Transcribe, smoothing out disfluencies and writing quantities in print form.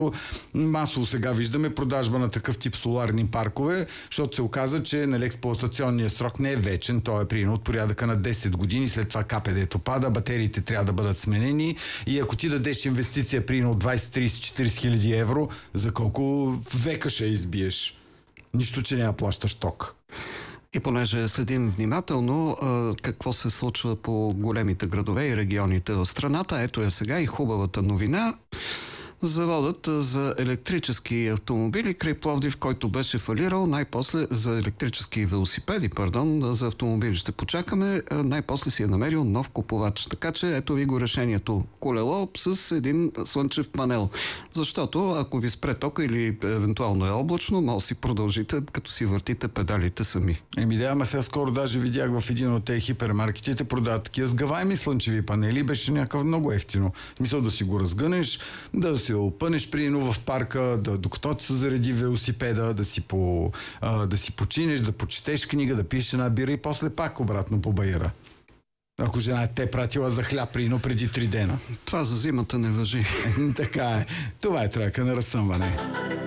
Масово сега виждаме продажба на такъв тип соларни паркове, защото се оказа, че експлоатационният срок не е вечен, той е примерно от порядъка на 10 години, след това КПД-то пада, батериите трябва да бъдат сменени и ако ти дадеш инвестиция примерно 20, 30, 40 хиляди евро, за колко века ще избиеш? Нищо, че няма плащаш ток. И понеже следим внимателно какво се случва по големите градове и регионите в страната, ето е сега и хубавата новина. Заводът за електрически автомобили край Пловдив, който беше фалирал, най-после за електрически велосипеди, за автомобили ще почакаме, най-после си е намерил нов купувач. Така че ето ви го решението. Колело с един слънчев панел. Защото ако ви спре тока или евентуално е облачно, може да си продължите, като си въртите педалите сами. Ама сега скоро даже видях в един от тези хипермаркетите продават такива сгъваеми слънчеви панели, беше някакъв много ефтино. В смисъл да си го разгънеш, да си опънеш прино в парка, докато ти се зареди велосипеда, да си починеш, да почетеш книга, да пиеш една бира и после пак обратно по баира. Ако жена те пратила за хляб прино преди 3 дена. Това за зимата не важи. Така е. Това е трака на разсъмване.